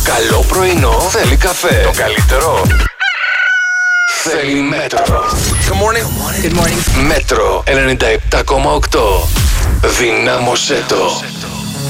καλό πρωινό θέλει καφέ. Το καλύτερο θέλει Μέτρο. Good morning. Μέτρο 97,8. Δυνάμωσέ το.